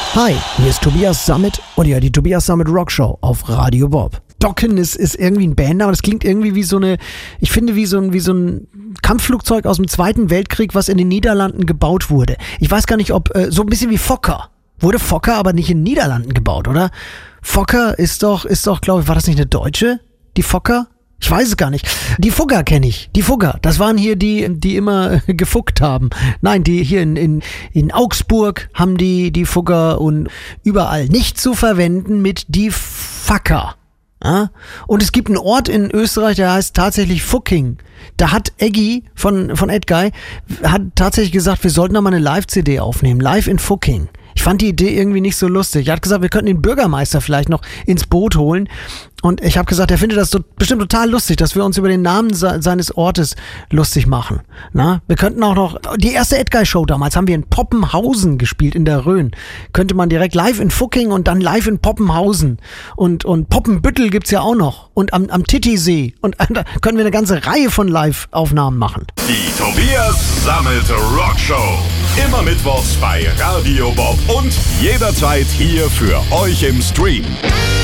Hi, hier ist Tobias Sammet und ja, die Tobias Sammet Rockshow auf Radio Bob. Dokken ist irgendwie ein Bandname, das klingt irgendwie wie so ein Kampfflugzeug aus dem Zweiten Weltkrieg, was in den Niederlanden gebaut wurde. Ich weiß gar nicht, ob, so ein bisschen wie Fokker. Wurde Fokker aber nicht in den Niederlanden gebaut, oder? Fokker ist doch, glaube ich, war das nicht eine Deutsche? Die Fokker? Ich weiß es gar nicht. Die Fugger kenne ich. Die Fugger. Das waren hier die immer gefuckt haben. Nein, die hier in Augsburg haben die Fugger und überall. Nicht zu verwenden mit die Facker. Ja? Und es gibt einen Ort in Österreich, der heißt tatsächlich Fucking. Da hat Eggy von Edguy hat tatsächlich gesagt, wir sollten da mal eine Live-CD aufnehmen. Live in Fucking. Ich fand die Idee irgendwie nicht so lustig. Er hat gesagt, wir könnten den Bürgermeister vielleicht noch ins Boot holen. Und ich habe gesagt, er findet das bestimmt total lustig, dass wir uns über den Namen seines Ortes lustig machen. Na, wir könnten auch noch, die erste Edguy-Show damals haben wir in Poppenhausen gespielt, in der Rhön. Könnte man direkt live in Fucking und dann live in Poppenhausen. Und Poppenbüttel gibt's ja auch noch. Und am Titisee. Und da können wir eine ganze Reihe von Live-Aufnahmen machen. Die Tobias Sammet Rockshow. Immer mittwochs bei Radio Bob und jederzeit hier für euch im Stream.